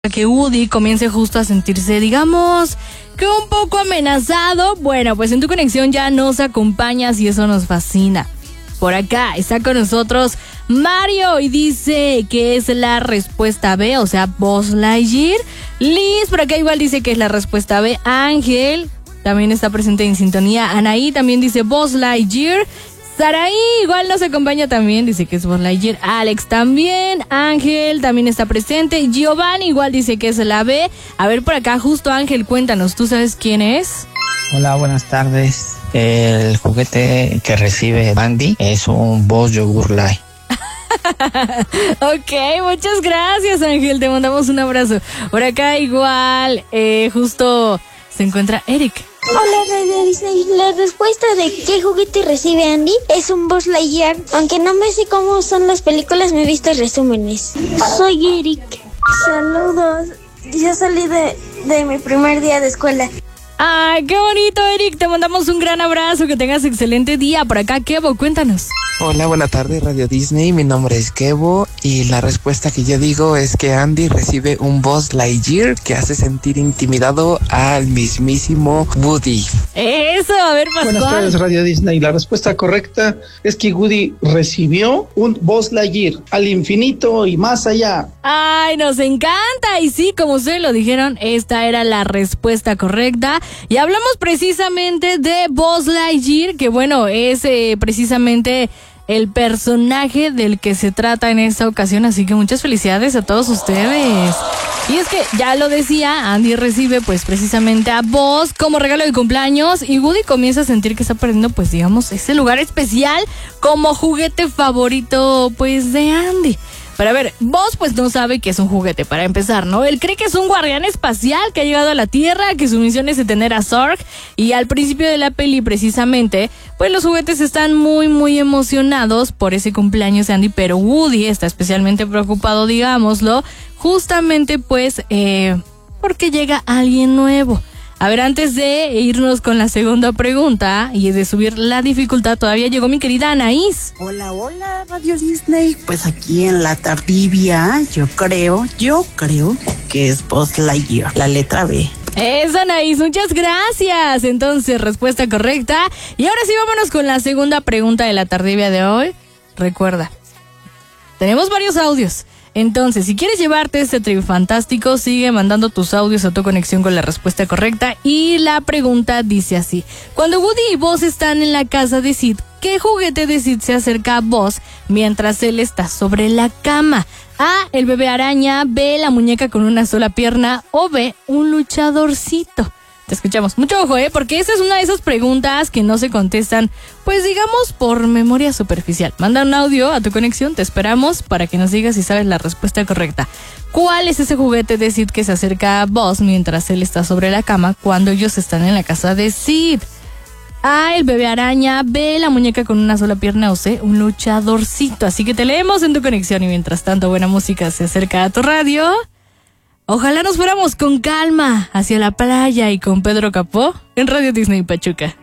que Woody comience justo a sentirse, digamos, que un poco amenazado. Bueno, pues en Tu Conexión ya nos acompañas y eso nos fascina. Por acá está con nosotros Mario y dice que es la respuesta B, o sea, Buzz Lightyear. Liz por acá igual dice que es la respuesta B. Ángel también está presente en sintonía. Anaí también dice Buzz Lightyear. Saraí igual nos acompaña también, dice que es Buzz Lightyear. Alex también, Ángel también está presente. Giovanni igual dice que es la B. A ver por acá, justo Ángel, cuéntanos, ¿tú sabes quién es? Hola, buenas tardes. El juguete que recibe Andy es un Buzz Yogur Light. Ok, muchas gracias Ángel, te mandamos un abrazo. Por acá igual, justo se encuentra Eric. Hola Radio Disney, la respuesta de qué juguete recibe Andy es un Buzz Lightyear. Aunque no me sé cómo son las películas, me he visto resúmenes. Soy Eric. Saludos, ya salí de mi primer día de escuela. ¡Ay, qué bonito, Eric! Te mandamos un gran abrazo, que tengas excelente día. Por acá, Kevo, cuéntanos. Hola, buenas tardes, Radio Disney. Mi nombre es Kevo y la respuesta que yo digo es que Andy recibe un Buzz Lightyear que hace sentir intimidado al mismísimo Woody. Eso, a ver, Pascual. Buenas tardes, Radio Disney. La respuesta correcta es que Woody recibió un Buzz Lightyear al infinito y más allá. ¡Ay, nos encanta! Y sí, como ustedes lo dijeron, esta era la respuesta correcta. Y hablamos precisamente de Buzz Lightyear, que bueno, es precisamente el personaje del que se trata en esta ocasión, así que muchas felicidades a todos ustedes. Y es que, ya lo decía, Andy recibe pues precisamente a Buzz como regalo de cumpleaños y Woody comienza a sentir que está perdiendo pues digamos ese lugar especial como juguete favorito pues de Andy. Pero a ver, Buzz pues no sabe que es un juguete para empezar, ¿no? Él cree que es un guardián espacial que ha llegado a la Tierra, que su misión es detener a Zorg. Y al principio de la peli precisamente, pues los juguetes están muy emocionados por ese cumpleaños de Andy. Pero Woody está especialmente preocupado, digámoslo, justamente pues porque llega alguien nuevo. A ver, antes de irnos con la segunda pregunta y de subir la dificultad, todavía llegó mi querida Anaís. Hola, Radio Disney. Pues aquí en la tardivia, yo creo que es Buzz Lightyear, la letra B. Eso, Anaís, muchas gracias. Entonces, respuesta correcta. Y ahora sí, vámonos con la segunda pregunta de la tardivia de hoy. Recuerda, tenemos varios audios. Entonces, si quieres llevarte este trío fantástico, sigue mandando tus audios a Tu Conexión con la respuesta correcta. Y la pregunta dice así: cuando Woody y Buzz están en la casa de Sid, ¿qué juguete de Sid se acerca a Buzz mientras él está sobre la cama? A, el bebé araña, B, la muñeca con una sola pierna o B, un luchadorcito. Te escuchamos. Mucho ojo, porque esa es una de esas preguntas que no se contestan, pues digamos, por memoria superficial. Manda un audio a Tu Conexión, te esperamos para que nos digas si sabes la respuesta correcta. ¿Cuál es ese juguete de Sid que se acerca a Buzz mientras él está sobre la cama cuando ellos están en la casa de Sid? A, el bebé araña, B, la muñeca con una sola pierna o C, un luchadorcito. Así que te leemos en Tu Conexión y mientras tanto buena música se acerca a tu radio. Ojalá nos fuéramos con calma hacia la playa y con Pedro Capó en Radio Disney Pachuca.